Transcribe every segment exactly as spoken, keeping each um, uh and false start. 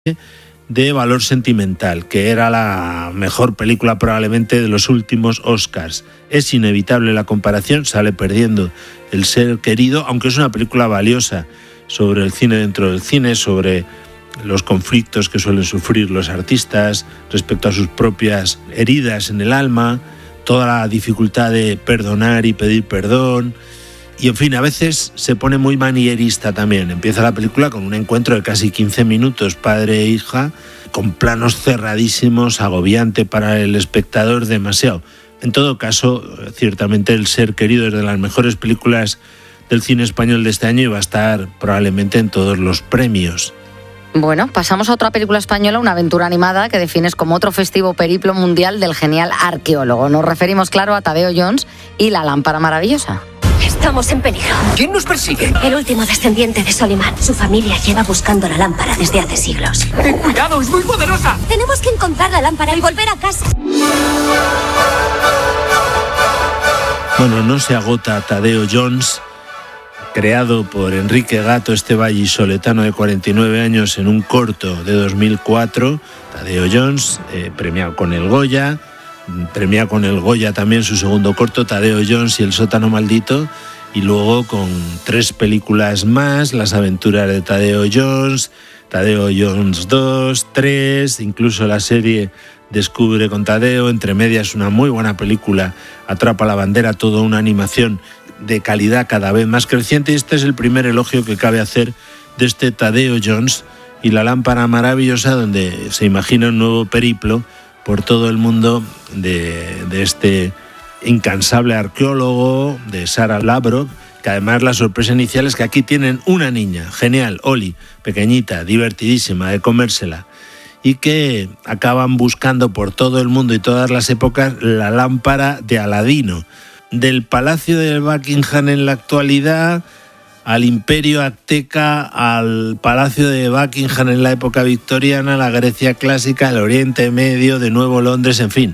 de Valor Sentimental, que era la mejor película probablemente de los últimos Oscars. Es inevitable la comparación, sale perdiendo El ser querido, aunque es una película valiosa sobre el cine dentro del cine, sobre los conflictos que suelen sufrir los artistas respecto a sus propias heridas en el alma, toda la dificultad de perdonar y pedir perdón. Y en fin, a veces se pone muy manierista también. Empieza la película con un encuentro de casi quince minutos, padre e hija, con planos cerradísimos, agobiante para el espectador, demasiado. En todo caso, ciertamente El ser querido es de las mejores películas del cine español de este año y va a estar probablemente en todos los premios. Bueno, pasamos a otra película española, una aventura animada que defines como otro festivo periplo mundial del genial arqueólogo. Nos referimos, claro, a Tadeo Jones y La lámpara maravillosa. Estamos en peligro. ¿Quién nos persigue? El último descendiente de Solimán. Su familia lleva buscando la lámpara desde hace siglos. ¡Ten cuidado, es muy poderosa! Tenemos que encontrar la lámpara y volver a casa. Bueno, no se agota Tadeo Jones, creado por Enrique Gato, este vallisoletano de cuarenta y nueve años, en un corto de dos mil cuatro. Tadeo Jones, eh, premiado con el Goya, premiado con el Goya también su segundo corto, Tadeo Jones y El sótano maldito, y luego con tres películas más, Las aventuras de Tadeo Jones, Tadeo Jones dos, tres, incluso la serie Descubre con Tadeo, entre medias una muy buena película, Atrapa la bandera, toda una animación de calidad cada vez más creciente. Este es el primer elogio que cabe hacer de este Tadeo Jones y La lámpara maravillosa, donde se imagina un nuevo periplo por todo el mundo de, de este incansable arqueólogo, de Sarah Labrock, que además la sorpresa inicial es que aquí tienen una niña, genial, Oli, pequeñita, divertidísima, de comérsela, y que acaban buscando por todo el mundo y todas las épocas la lámpara de Aladino. Del Palacio de Buckingham en la actualidad al Imperio Azteca, al Palacio de Buckingham en la época victoriana, la Grecia clásica, el Oriente Medio, de nuevo Londres, en fin.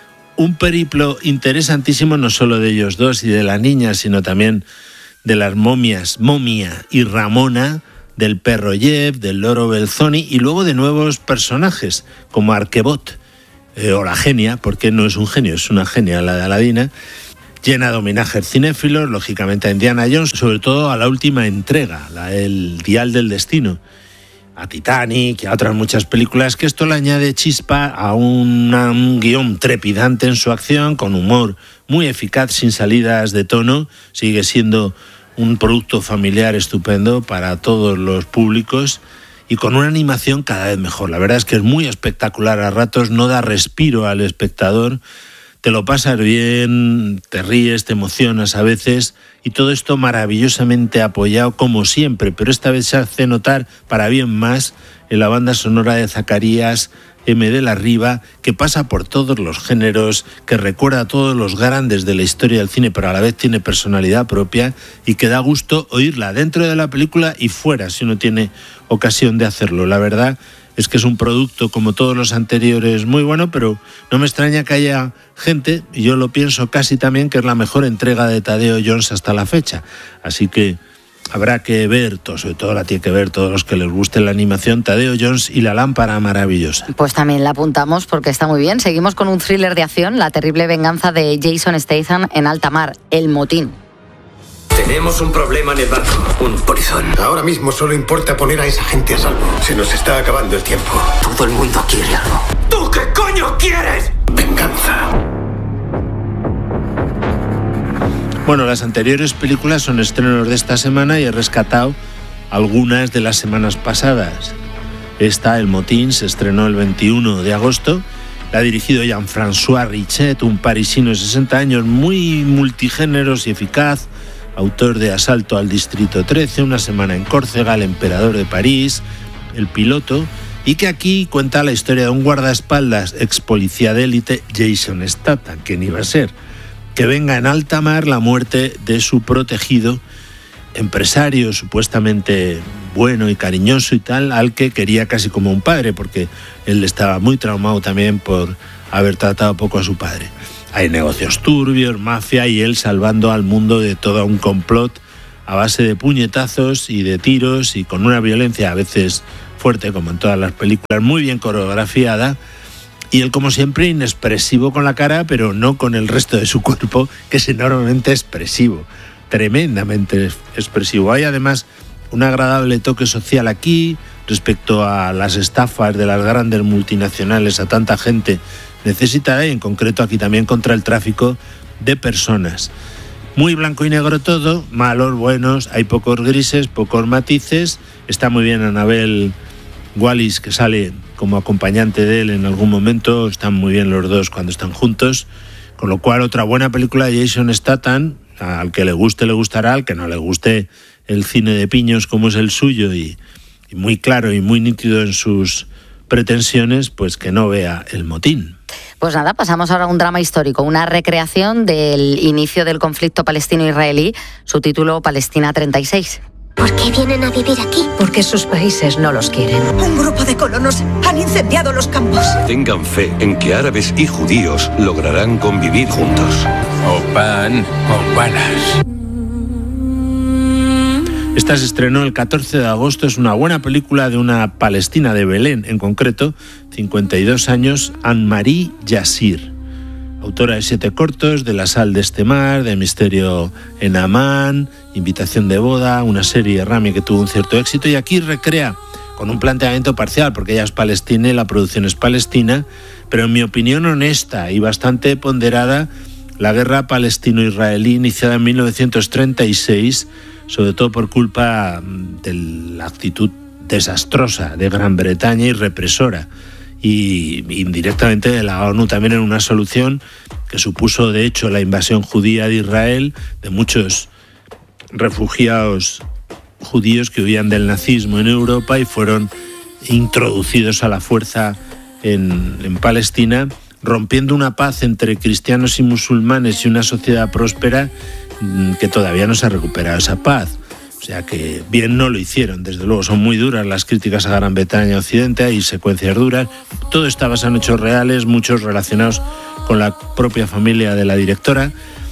Un periplo interesantísimo, no solo de ellos dos y de la niña, sino también de las momias, Momia y Ramona, del perro Jeff, del loro Belzoni, y luego de nuevos personajes como Arquebot, eh, o la genia, porque no es un genio, es una genia la de Aladina, llena de homenajes cinéfilos, lógicamente a Indiana Jones, sobre todo a la última entrega, la El dial del destino, a Titanic y a otras muchas películas, que esto le añade chispa a un, un guión trepidante en su acción, con humor muy eficaz, sin salidas de tono. Sigue siendo un producto familiar estupendo para todos los públicos y con una animación cada vez mejor. La verdad es que es muy espectacular a ratos, no da respiro al espectador. Te lo pasas bien, te ríes, te emocionas a veces, y todo esto maravillosamente apoyado como siempre, pero esta vez se hace notar para bien más en la banda sonora de Zacarías M. de la Riva, que pasa por todos los géneros, que recuerda a todos los grandes de la historia del cine, pero a la vez tiene personalidad propia y que da gusto oírla dentro de la película y fuera, si uno tiene ocasión de hacerlo. La verdad es que es un producto, como todos los anteriores, muy bueno, pero no me extraña que haya gente, y yo lo pienso casi también, que es la mejor entrega de Tadeo Jones hasta la fecha. Así que habrá que ver, todo, sobre todo la tiene que ver todos los que les guste la animación, Tadeo Jones y La lámpara maravillosa. Pues también la apuntamos porque está muy bien. Seguimos con un thriller de acción, La terrible venganza de Jason Statham en alta mar, El motín. Tenemos un problema en el barco, un polizón. Ahora mismo solo importa poner a esa gente a salvo. Se nos está acabando el tiempo. Todo el mundo quiere algo. ¿Tú qué coño quieres? Venganza. Bueno, las anteriores películas son estrenos de esta semana y he rescatado algunas de las semanas pasadas. Esta, El motín, se estrenó el veintiuno de agosto. La ha dirigido Jean-François Richet, un parisino de sesenta años, muy multigéneros y eficaz, autor de Asalto al Distrito trece, Una semana en Córcega, El emperador de París, El piloto, y que aquí cuenta la historia de un guardaespaldas ex policía de élite, Jason Statham, quien iba a ser, que venga en alta mar la muerte de su protegido, empresario supuestamente bueno y cariñoso y tal, al que quería casi como un padre, porque él estaba muy traumado también por haber tratado poco a su padre. Hay negocios turbios, mafia, y él salvando al mundo de todo un complot a base de puñetazos y de tiros y con una violencia a veces fuerte, como en todas las películas, muy bien coreografiada, y él, como siempre, inexpresivo con la cara, pero no con el resto de su cuerpo, que es enormemente expresivo, tremendamente expresivo. Hay además un agradable toque social aquí respecto a las estafas de las grandes multinacionales a tanta gente necesitada, y en concreto aquí también contra el tráfico de personas. Muy blanco y negro todo, malos, buenos, hay pocos grises, pocos matices. Está muy bien Annabelle Wallis, que sale como acompañante de él en algún momento. Están muy bien los dos cuando están juntos, con lo cual otra buena película de Jason Statham. Al que le guste le gustará, al que no le guste el cine de piños como es el suyo y, y muy claro y muy nítido en sus pretensiones, pues que no vea El motín. Pues nada, pasamos ahora a un drama histórico, una recreación del inicio del conflicto palestino-israelí, su título Palestina treinta y seis. ¿Por qué vienen a vivir aquí? Porque sus países no los quieren. Un grupo de colonos han incendiado los campos. Tengan fe en que árabes y judíos lograrán convivir juntos. O pan o balas. Esta se estrenó el catorce de agosto, es una buena película de una palestina de Belén, en concreto, cincuenta y dos años, Anne-Marie Yassir, autora de siete cortos, de La sal de este mar, de Misterio en Amán, Invitación de boda, una serie Rami que tuvo un cierto éxito, y aquí recrea con un planteamiento parcial, porque ella es palestina y la producción es palestina, pero en mi opinión honesta y bastante ponderada, la guerra palestino-israelí iniciada en mil novecientos treinta y seis, sobre todo por culpa de la actitud desastrosa de Gran Bretaña y represora, y indirectamente de la ONU también, en una solución que supuso de hecho la invasión judía de Israel, de muchos refugiados judíos que huían del nazismo en Europa y fueron introducidos a la fuerza en, en Palestina, rompiendo una paz entre cristianos y musulmanes y una sociedad próspera que todavía no se ha recuperado esa paz. O sea que bien no lo hicieron, desde luego. Son muy duras las críticas a Gran Bretaña y Occidente, hay secuencias duras. Todo está basado en hechos reales, muchos relacionados con la propia familia de la directora.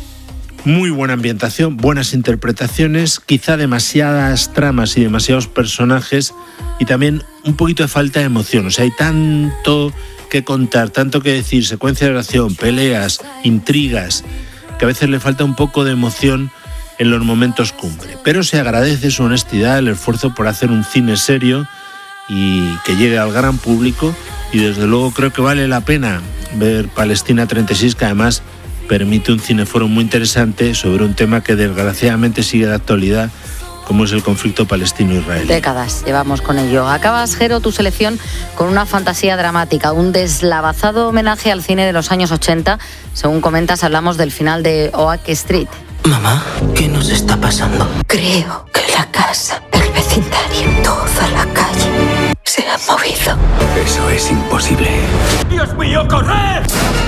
Muy buena ambientación, buenas interpretaciones, quizá demasiadas tramas y demasiados personajes, y también un poquito de falta de emoción. O sea, hay tanto que contar, tanto que decir, secuencias de acción, peleas, intrigas, que a veces le falta un poco de emoción en los momentos cumbre. Pero se agradece su honestidad, el esfuerzo por hacer un cine serio y que llegue al gran público, y desde luego creo que vale la pena ver Palestina treinta y seis, que además permite un cineforo muy interesante sobre un tema que desgraciadamente sigue de actualidad, como es el conflicto palestino-israelí. Décadas llevamos con ello. Acabas, Jero, tu selección con una fantasía dramática, un deslavazado homenaje al cine de los años ochenta. Según comentas, hablamos del final de Oak Street. Mamá, ¿qué nos está pasando? Creo que la casa, el vecindario, toda la calle se ha movido. Eso es imposible. ¡Dios mío, corred!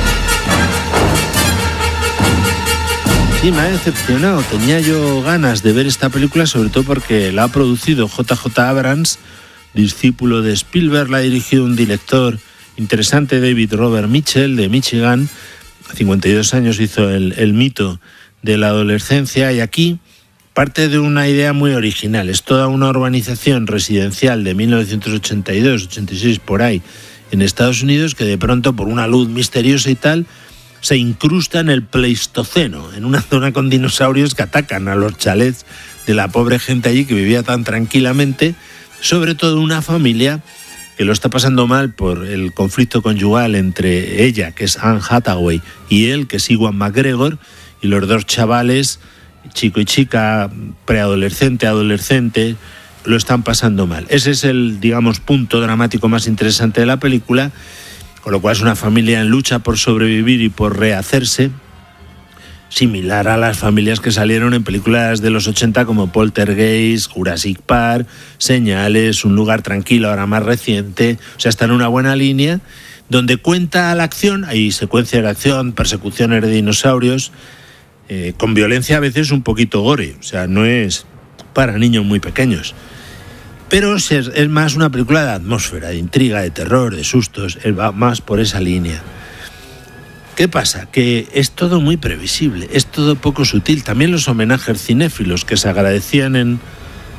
Sí, me ha decepcionado. Tenía yo ganas de ver esta película, sobre todo porque la ha producido J J Abrams, discípulo de Spielberg. La ha dirigido un director interesante, David Robert Mitchell, de Michigan. A cincuenta y dos años hizo el, el mito de la adolescencia, y aquí parte de una idea muy original. Es toda una urbanización residencial de mil novecientos ochenta y dos, ochenta y seis, por ahí, en Estados Unidos, que de pronto, por una luz misteriosa y tal, se incrusta en el Pleistoceno, en una zona con dinosaurios que atacan a los chalets de la pobre gente allí que vivía tan tranquilamente, sobre todo una familia que lo está pasando mal por el conflicto conyugal entre ella, que es Anne Hathaway, y él, que es Ewan McGregor, y los dos chavales, chico y chica, preadolescente, adolescente, lo están pasando mal. Ese es el, digamos, punto dramático más interesante de la película, con lo cual es una familia en lucha por sobrevivir y por rehacerse, similar a las familias que salieron en películas de los ochenta como Poltergeist, Jurassic Park, Señales, Un lugar tranquilo, ahora más reciente. O sea, está en una buena línea, donde cuenta la acción, hay secuencias de acción, persecuciones de dinosaurios, eh, con violencia a veces un poquito gore, o sea, no es para niños muy pequeños. Pero es, es más una película de atmósfera, de intriga, de terror, de sustos, él va más por esa línea. ¿Qué pasa? Que es todo muy previsible, es todo poco sutil. También los homenajes cinéfilos que se agradecían en,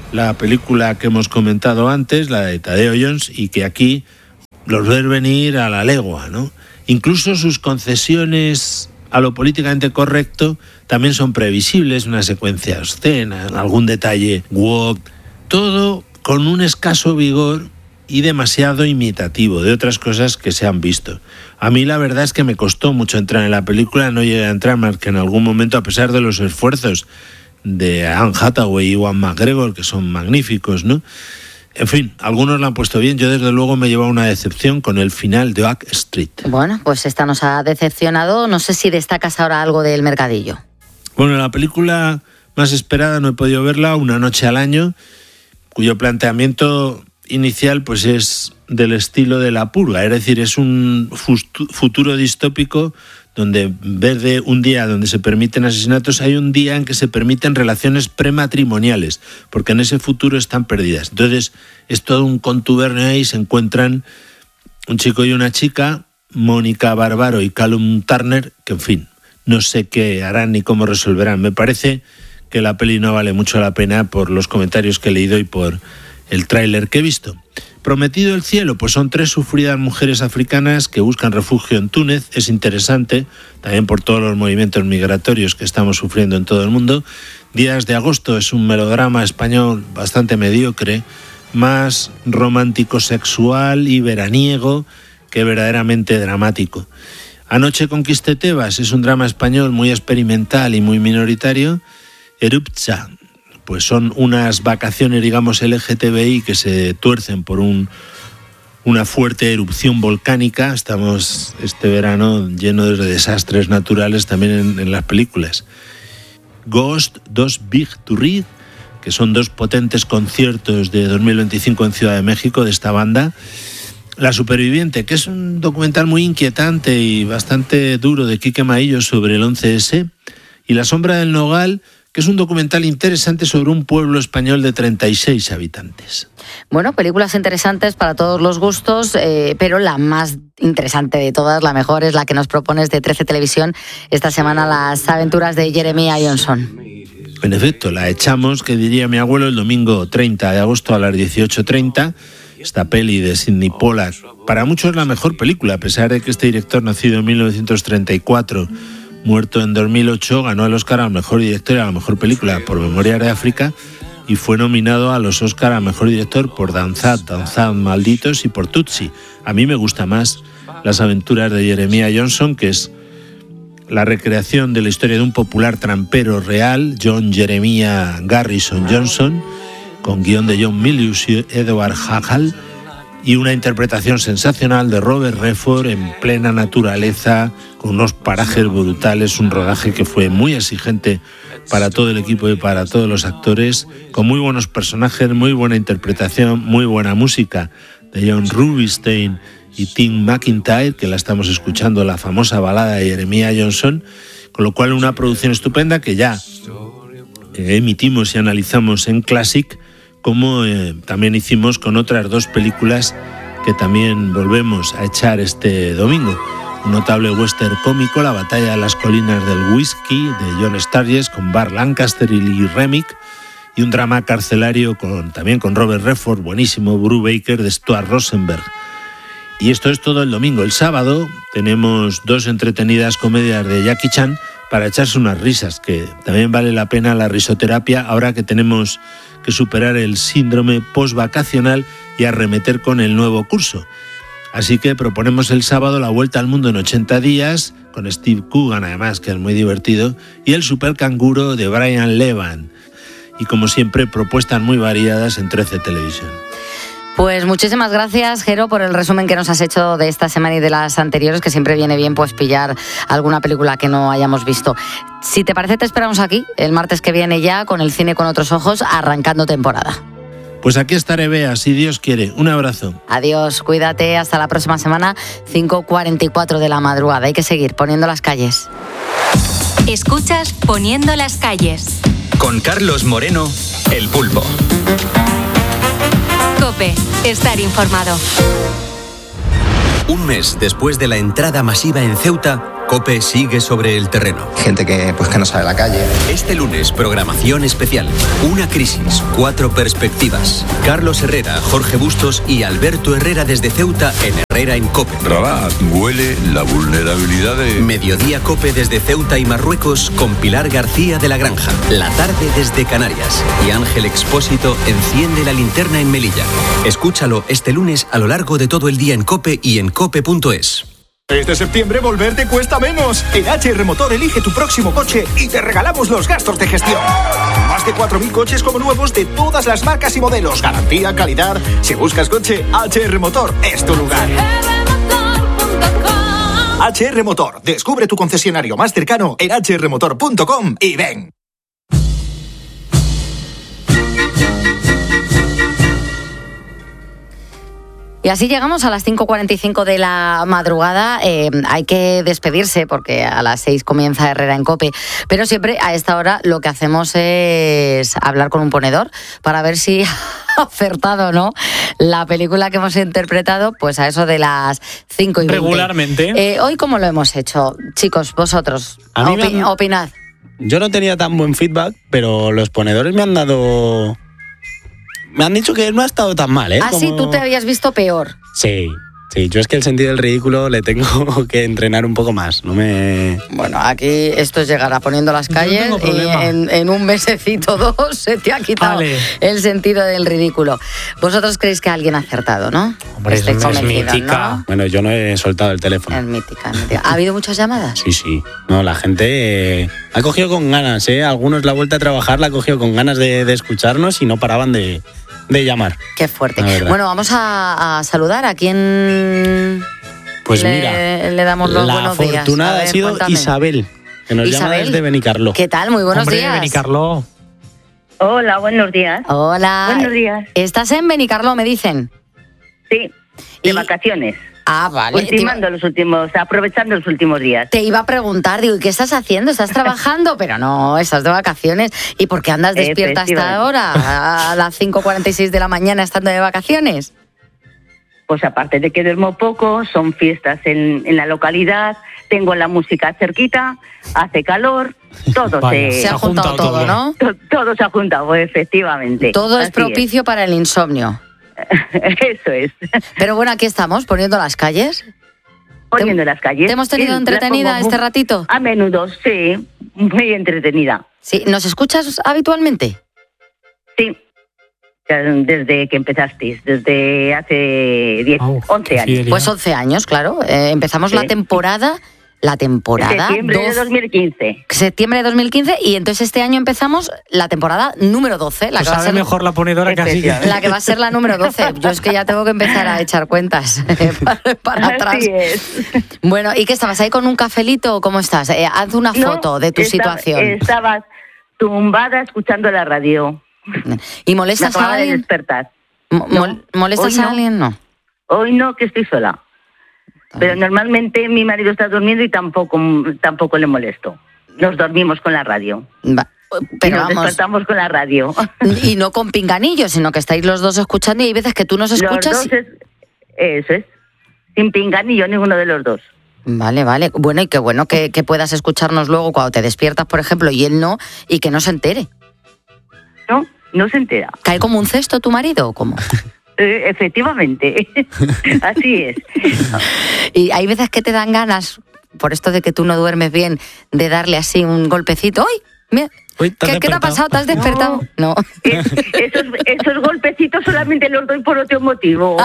la película que hemos comentado antes, la de Tadeo Jones, y que aquí los ves venir a la legua, ¿no? Incluso sus concesiones a lo políticamente correcto también son previsibles, una secuencia obscena, algún detalle woke, todo con un escaso vigor y demasiado imitativo de otras cosas que se han visto. A mí la verdad es que me costó mucho entrar en la película, no llegué a entrar más que en algún momento, a pesar de los esfuerzos de Anne Hathaway y Ewan McGregor, que son magníficos, ¿no? En fin, algunos la han puesto bien. Yo desde luego me he llevado una decepción con el final de Oak Street. Bueno, pues esta nos ha decepcionado. No sé si destacas ahora algo del mercadillo. Bueno, la película más esperada no he podido verla, Una noche al año, cuyo planteamiento inicial pues es del estilo de La purga, es decir, es un futuro distópico donde en vez de un día donde se permiten asesinatos, hay un día en que se permiten relaciones prematrimoniales, porque en ese futuro están perdidas. Entonces es todo un contubernio ahí, se encuentran un chico y una chica, Mónica Barbaro y Callum Turner, que en fin, no sé qué harán ni cómo resolverán. Me parece que la peli no vale mucho la pena por los comentarios que he leído y por el tráiler que he visto. Prometido el cielo, pues son tres sufridas mujeres africanas que buscan refugio en Túnez. Es interesante, también por todos los movimientos migratorios que estamos sufriendo en todo el mundo. Días de agosto es un melodrama español bastante mediocre, más romántico sexual y veraniego que verdaderamente dramático. Anoche conquisté Tebas es un drama español muy experimental y muy minoritario. Eruptsa, pues son unas vacaciones, digamos, L G T B I que se tuercen por un, una fuerte erupción volcánica. Estamos este verano llenos de desastres naturales también en, en las películas. Ghost, dos Big to Read, que son dos potentes conciertos de dos mil veinticinco en Ciudad de México de esta banda. La superviviente, que es un documental muy inquietante y bastante duro de Quique Maillo sobre el once ese. Y La sombra del nogal, que es un documental interesante sobre un pueblo español de treinta y seis habitantes. Bueno, películas interesantes para todos los gustos, eh, pero la más interesante de todas, la mejor, es la que nos propones de trece Televisión esta semana, Las aventuras de Jeremiah Johnson. En efecto, la echamos, que diría mi abuelo, el domingo treinta de agosto a las dieciocho treinta. Esta peli de Sidney Pollack, para muchos la mejor película, a pesar de que este director, nacido en mil novecientos treinta y cuatro... muerto en dos mil ocho, ganó el Oscar a Mejor Director y a la Mejor Película por Memorias de África y fue nominado a los Oscar a Mejor Director por Danzad, Danzad Malditos y por Tutsi. A mí me gusta más Las aventuras de Jeremiah Johnson, que es la recreación de la historia de un popular trampero real, John Jeremiah Garrison Johnson, con guión de John Milius y Edward Hall, y una interpretación sensacional de Robert Redford en plena naturaleza, con unos parajes brutales, un rodaje que fue muy exigente para todo el equipo y para todos los actores, con muy buenos personajes, muy buena interpretación, muy buena música de John Rubinstein y Tim McIntyre, que la estamos escuchando, la famosa balada de Jeremiah Johnson, con lo cual una producción estupenda que ya emitimos y analizamos en Classic, como eh, también hicimos con otras dos películas que también volvemos a echar este domingo. Un notable western cómico, La batalla de las colinas del whisky, de John Sturges, con Burt Lancaster y Lee Remick, y un drama carcelario con, también con Robert Redford, buenísimo, Brubaker, de Stuart Rosenberg. Y esto es todo el domingo. El sábado tenemos dos entretenidas comedias de Jackie Chan para echarse unas risas, que también vale la pena la risoterapia ahora que tenemos que superar el síndrome postvacacional y arremeter con el nuevo curso. Así que proponemos el sábado La vuelta al mundo en ochenta días, con Steve Coogan además, que es muy divertido, y El supercanguro de Brian Levan. Y como siempre, propuestas muy variadas en trece Televisión. Pues muchísimas gracias, Jero, por el resumen que nos has hecho de esta semana y de las anteriores, que siempre viene bien pues pillar alguna película que no hayamos visto. Si te parece, te esperamos aquí el martes que viene ya con El cine con otros ojos, arrancando temporada. Pues aquí estaré, Bea, si Dios quiere. Un abrazo. Adiós, cuídate, hasta la próxima semana, cinco cuarenta y cuatro de la madrugada. Hay que seguir poniendo las calles. Escuchas Poniendo las calles. Con Carlos Moreno, El Pulpo. COPE, estar informado. Un mes después de la entrada masiva en Ceuta, COPE sigue sobre el terreno. Gente que, pues, que no sale a la calle. Este lunes, programación especial. Una crisis, cuatro perspectivas. Carlos Herrera, Jorge Bustos y Alberto Herrera desde Ceuta en Herrera en COPE. Rabat, huele la vulnerabilidad de... Mediodía COPE desde Ceuta y Marruecos con Pilar García de la Granja. La tarde desde Canarias. Y Ángel Expósito enciende la linterna en Melilla. Escúchalo este lunes a lo largo de todo el día en COPE y en cope punto es. Este septiembre volver te cuesta menos. En H R Motor elige tu próximo coche y te regalamos los gastos de gestión. Más de cuatro mil coches como nuevos de todas las marcas y modelos. Garantía, calidad. Si buscas coche, H R Motor es tu lugar. H R Motor. Descubre tu concesionario más cercano en hache erre motor punto com y ven. Y así llegamos a las cinco cuarenta y cinco de la madrugada. Eh, hay que despedirse porque a las seis comienza Herrera en COPE. Pero siempre a esta hora lo que hacemos es hablar con un ponedor para ver si ha acertado o no la película que hemos interpretado, pues a eso de las cinco y veinte. Regularmente. Eh, hoy, ¿cómo lo hemos hecho? Chicos, vosotros, a mí opi- me han... opinad. Yo no tenía tan buen feedback, pero los ponedores me han dado... Me han dicho que no ha estado tan mal, ¿eh? Ah, sí, Como... tú te habías visto peor. Sí, sí, yo es que el sentido del ridículo le tengo que entrenar un poco más, no me... Bueno, aquí esto es llegar a Poniendo las calles no y en, en un mesecito dos se te ha quitado vale. el sentido del ridículo. Vosotros creéis que alguien ha acertado, ¿no? Hombre, Estáis es, es convencidos, mítica. ¿no? Bueno, yo no he soltado el teléfono. Es mítica, es mítica. ¿Ha habido muchas llamadas? Sí, sí. No, la gente eh, ha cogido con ganas, ¿eh? Algunos la vuelta a trabajar la ha cogido con ganas de, de escucharnos y no paraban de... de llamar. Qué fuerte. Bueno, vamos a, a saludar a quién pues le, mira, le damos los la buenos días. afortunada A ver, ha sido cuéntame. Isabel, que nos Isabel, llama desde Benicarló. ¿Qué tal? Muy buenos Hombre, días. Benicarló. Hola, buenos días. Hola. Buenos días. ¿Estás en Benicarló, me dicen? Sí, de vacaciones. Ah, vale. Ultimando los últimos, aprovechando los últimos días. Te iba a preguntar, digo, ¿y qué estás haciendo? ¿Estás trabajando? Pero no, estás de vacaciones. ¿Y por qué andas despierta hasta ahora? A las cinco cuarenta y seis de la mañana estando de vacaciones. Pues aparte de que duermo poco, son fiestas en, en la localidad, tengo la música cerquita, hace calor, todo Vaya, se... se ha juntado todo, todo, ¿no? Todo, todo se ha juntado, efectivamente. Todo es Así propicio es. para el insomnio. Eso es. Pero bueno, aquí estamos, poniendo las calles. Poniendo ¿Te, las calles. ¿Te hemos tenido sí, entretenida este ratito? A menudo, sí. Muy entretenida. Sí, ¿nos escuchas habitualmente? Sí. Desde que empezasteis, desde hace diez, oh, once años. Pues once años, claro. Eh, empezamos sí. la temporada... La temporada... Septiembre de dos mil quince. Septiembre de dos mil quince y entonces este año empezamos la temporada número doce. La pues que va a ser mejor la ponedora que así. La que va a ser la número doce. Yo es que ya tengo que empezar a echar cuentas para, para atrás. Así es. Bueno, ¿y qué estabas ahí con un cafelito o cómo estás? Eh, haz una foto no, de tu estaba, situación. Estabas tumbada escuchando la radio. ¿Y molestas a alguien? De despertar. No, ¿Molestas a no. alguien? No. Hoy no, que estoy sola. Pero normalmente mi marido está durmiendo y tampoco, tampoco le molesto. Nos dormimos con la radio. Va, pero y nos vamos, despertamos con la radio. Y no con pinganillos, sino que estáis los dos escuchando y hay veces que tú nos escuchas. Los dos es, eso es. Sin pinganillo ninguno de los dos. Vale, vale. Bueno, y qué bueno que, que puedas escucharnos luego cuando te despiertas, por ejemplo, y él no, y que no se entere. No, no se entera. ¿Cae como un cesto tu marido o cómo? Eh, efectivamente, así es. Y hay veces que te dan ganas, por esto de que tú no duermes bien, de darle así un golpecito. ¡Uy! Mira, Uy, ¿te ¿Qué, ¿Qué te ha pasado? ¿Te has despertado? No. no. Es, esos, esos golpecitos solamente los doy por otro motivo.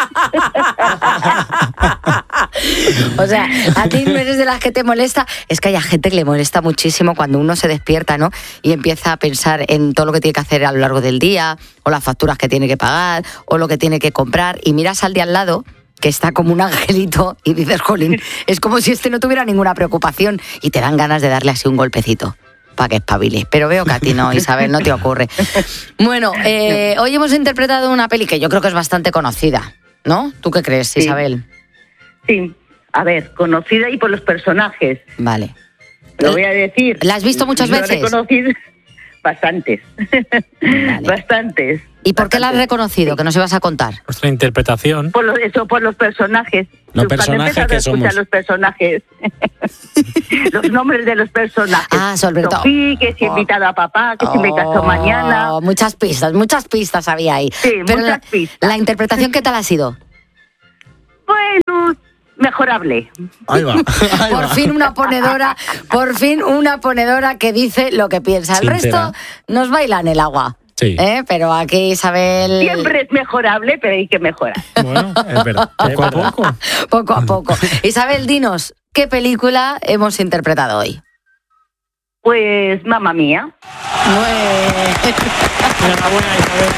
O sea, a ti no eres de las que te molesta. Es que hay gente que le molesta muchísimo cuando uno se despierta, ¿no? Y empieza a pensar en todo lo que tiene que hacer a lo largo del día, o las facturas que tiene que pagar, o lo que tiene que comprar, y miras al de al lado, que está como un angelito, y dices, jolín, es como si este no tuviera ninguna preocupación, y te dan ganas de darle así un golpecito para que espabile. Pero veo que a ti no, Isabel, no te ocurre. Bueno, eh, hoy hemos interpretado una peli que yo creo que es bastante conocida, ¿no? ¿Tú qué crees, sí. Isabel? Sí, a ver, conocida y por los personajes. Vale. Lo voy a decir. ¿La has visto muchas no veces? Reconocido. bastantes. Vale. Bastantes. ¿Y por qué la has reconocido? Sí. Que nos ibas a contar. Nuestra interpretación. Por lo, eso, por los personajes. Los personajes que somos. Los personajes. Los nombres de los personajes. Ah, sobre todo. Sofía, que se ha invitado a papá, que oh, se me casó mañana. Muchas pistas, muchas pistas había ahí. Sí, Pero muchas la, pistas. ¿La interpretación qué tal ha sido? Bueno, mejorable. Ahí va. Ahí por va. fin una ponedora, por fin una ponedora que dice lo que piensa. El Sincera. resto nos baila en el agua. Sí. ¿Eh? Pero aquí Isabel... Siempre es mejorable, pero hay que mejorar. Bueno, es verdad. Poco a poco. Poco a poco. Isabel, dinos, ¿qué película hemos interpretado hoy? Pues Mamma Mía. Enhorabuena, Isabel.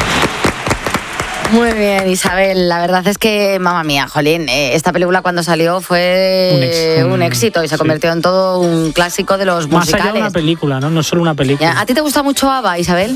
Muy bien, Isabel. La verdad es que, mamma mía, jolín, eh, esta película cuando salió fue un, ex, un, un éxito y se sí. convirtió en todo un clásico de los Más musicales. Más allá de una película, ¿no? No solo una película. ¿A ti te gusta mucho ABBA, Isabel?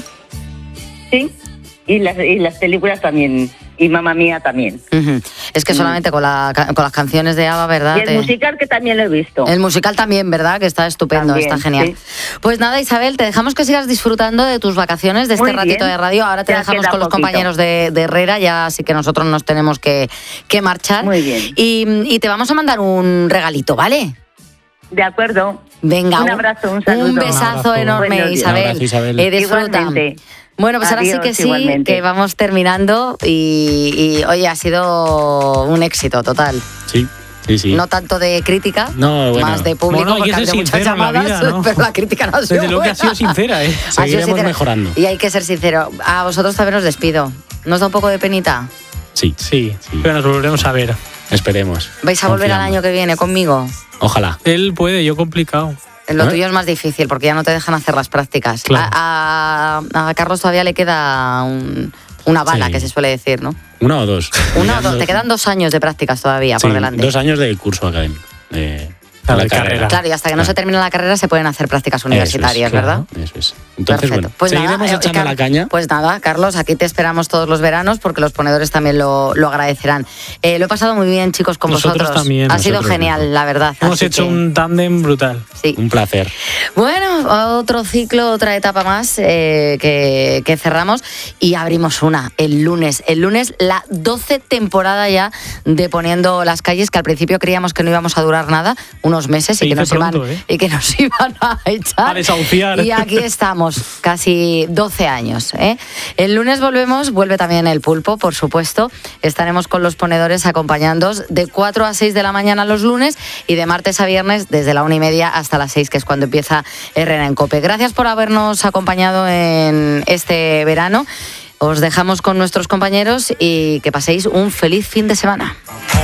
Sí, y las, y las películas también. Y Mamma Mía también. Uh-huh. Es que solamente con, la, con las canciones de ABBA, ¿verdad? Y el te... musical que también lo he visto. El musical también, ¿verdad? Que está estupendo, también, está genial. Sí. Pues nada, Isabel, te dejamos que sigas disfrutando de tus vacaciones, de este Muy ratito bien. de radio. Ahora te ya dejamos con los poquito. compañeros de, de Herrera, ya así que nosotros nos tenemos que, que marchar. Muy bien. Y, y te vamos a mandar un regalito, ¿vale? De acuerdo. Venga, un abrazo, un saludo. Un besazo un abrazo. enorme, Bueno, Isabel. Un abrazo, Isabel. Eh, disfruta. Igualmente. Bueno, pues Adiós, ahora sí que sí, igualmente. que vamos terminando y, y oye, ha sido un éxito total. Sí, sí, sí. No tanto de crítica, no, bueno. más de público, bueno, porque ha habido muchas llamadas, vida, ¿no? pero la crítica no ha sido Desde lo que ha sido sincera, ¿eh? Seguiremos sincera. mejorando. Y hay que ser sincero, a vosotros también os despido. ¿Nos da un poco de penita? Sí. Sí, sí. Pero nos volveremos a ver. Esperemos. ¿Vais a volver Confiamos. al año que viene conmigo? Ojalá. Él puede, yo complicado. Lo ¿Eh? tuyo es más difícil porque ya no te dejan hacer las prácticas. Claro. A, a, a Carlos todavía le queda un, una bala, sí. que se suele decir, ¿no? Una o dos. Una o dos. Te quedan dos años de prácticas todavía sí, por delante. Dos años de curso académico. De, claro, de de carrera. carrera. Claro, y hasta que no claro. se termine la carrera se pueden hacer prácticas universitarias, Eso es, ¿verdad? Claro, eso es. Entonces, Perfecto. bueno, pues seguiremos nada, echando eh, la caña. Pues nada, Carlos, aquí te esperamos todos los veranos porque los ponedores también lo, lo agradecerán. Eh, lo he pasado muy bien, chicos, con Nosotros vosotros. También. Ha Nosotros sido genial, mismo. la verdad. Hemos Así hecho que... un tándem brutal. Sí. Un placer. Bueno, otro ciclo, otra etapa más eh, que, que cerramos y abrimos una el lunes. El lunes la doce temporada ya de Poniendo las Calles, que al principio creíamos que no íbamos a durar nada, unos meses, y que, nos pronto, iban, ¿eh? y que nos iban a echar. A desahuciar. Y aquí estamos, casi doce años. ¿eh? El lunes volvemos, vuelve también el Pulpo, por supuesto. Estaremos con los ponedores acompañándoos de cuatro a seis de la mañana los lunes y de martes a viernes desde la una y media hasta las seis, que es cuando empieza Herrera en COPE. Gracias por habernos acompañado en este verano. Os dejamos con nuestros compañeros y que paséis un feliz fin de semana.